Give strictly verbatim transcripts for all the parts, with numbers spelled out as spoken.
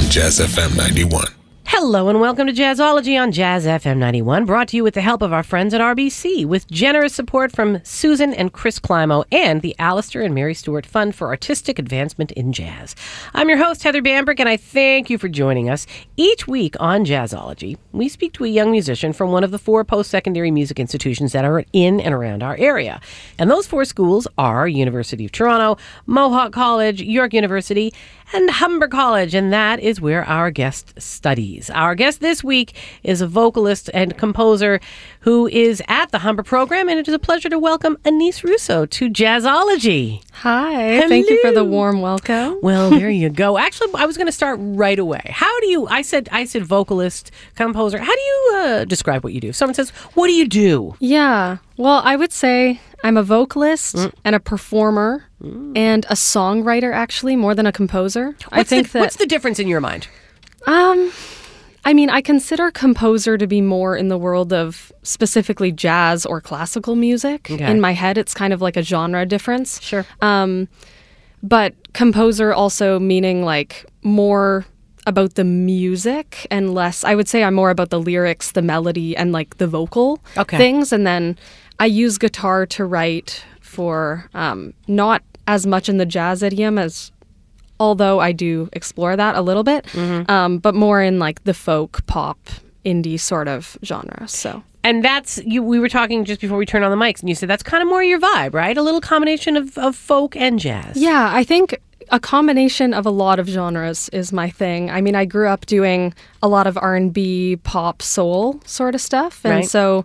Jazz F M ninety-one. Hello and welcome to Jazzology on Jazz F M ninety-one, brought to you with the help of our friends at R B C, with generous support from Susan and Chris Climo and the Alistair and Mary Stewart Fund for Artistic Advancement in Jazz. I'm your host, Heather Bambrick, and I thank you for joining us. Each week on Jazzology, we speak to a young musician from one of the four post-secondary music institutions that are in and around our area. And those four schools are University of Toronto, Mohawk College, York University, and Humber College, and that is where our guest studies. Our guest this week is a vocalist and composer who is at the Humber program, and it is a pleasure to welcome Anis Russo to Jazzology. Hi, Hello. Thank you for the warm welcome. Well, there you go. Actually, I was going to start right away. How do you, I said, I said vocalist, composer. How do you uh, describe what you do? If someone says, what do you do? Yeah, well, I would say I'm a vocalist Mm. and a performer Mm. and a songwriter, actually, more than a composer. What's I think the, that What's the difference in your mind? um, I mean, I consider composer to be more in the world of specifically jazz or classical music. Okay. In my head, it's kind of like a genre difference. Sure. Um, but composer also meaning like more about the music and less, I would say I'm more about the lyrics, the melody, and like the vocal Okay. things. And then I use guitar to write for um, not as much in the jazz idiom as, although I do explore that a little bit, Mm-hmm. um, but more in like the folk, pop, indie sort of genre. So. And that's, you. We were talking just before we turned on the mics, and you said that's kind of more your vibe, right? A little combination of, of folk and jazz. Yeah, I think a combination of a lot of genres is my thing. I mean, I grew up doing a lot of R and B, pop, soul sort of stuff. And Right. so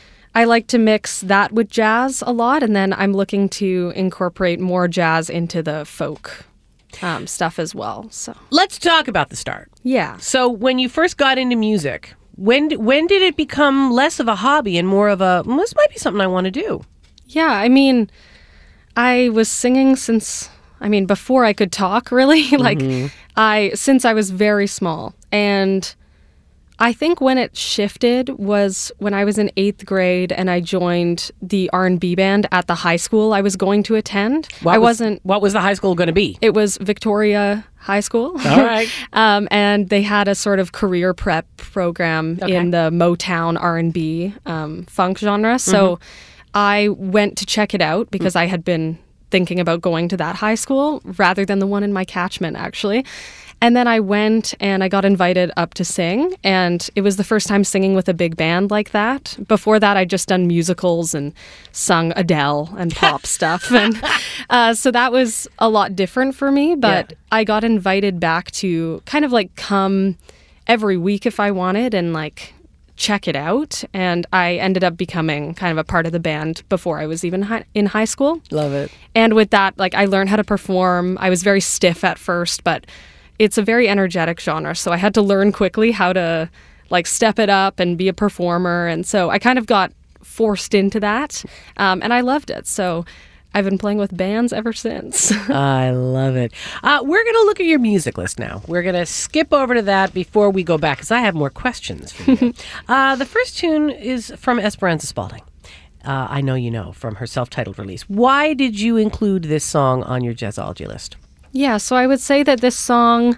I like to mix that with jazz a lot. And then I'm looking to incorporate more jazz into the folk um, stuff as well. So, Let's talk about the start. yeah. So when you first got into music, when d- when did it become less of a hobby and more of a, well, this might be something I want to do? Yeah, I mean, I was singing since, I mean, before I could talk, really. like, I, since I was very small. And I think when it shifted was when I was in eighth grade and I joined the R and B band at the high school I was going to attend. What I was- wasn't, What was the high school going to be? it was Victoria High School. All right. um, and they had a sort of career prep program Okay. in the Motown R and B um, funk genre. So I went to check it out because I had been thinking about going to that high school rather than the one in my catchment, actually. And then I went and I got invited up to sing, and it was the first time singing with a big band like that. Before that, I'd just done musicals and sung Adele and pop stuff. And uh, so that was a lot different for me, but Yeah. I got invited back to kind of like come every week if I wanted and like check it out. And I ended up becoming kind of a part of the band before I was even hi- in high school. Love it. And with that, like I learned how to perform. I was very stiff at first, but it's a very energetic genre. So I had to learn quickly how to like step it up and be a performer. And so I kind of got forced into that. Um, and I loved it. So I've been playing with bands ever since. I love it. Uh, we're going to look at your music list now. We're going to skip over to that before we go back, because I have more questions for you. uh, the first tune is from Esperanza Spalding. Uh, I know you know, from her self-titled release. Why did you include this song on your Jazzology list? Yeah, so I would say that this song,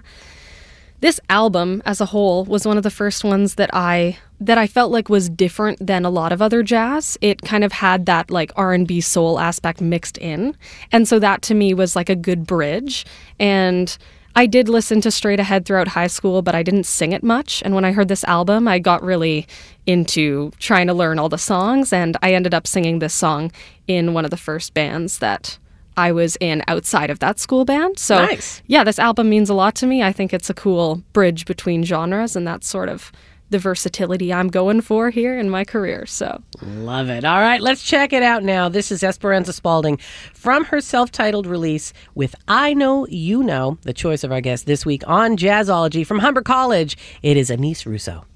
this album as a whole, was one of the first ones that I that I felt like was different than a lot of other jazz. It kind of had that like R and B soul aspect mixed in. And so that to me was like a good bridge. And I did listen to Straight Ahead throughout high school, but I didn't sing it much. And when I heard this album, I got really into trying to learn all the songs. And I ended up singing this song in one of the first bands that I was in outside of that school band. So Nice. yeah, this album means a lot to me. I think it's a cool bridge between genres, and that's sort of the versatility I'm going for here in my career. So Love it. All right, let's check it out now. This is Esperanza Spalding from her self-titled release with I Know You Know, the choice of our guest this week on Jazzology from Humber College. It is Anis Russo.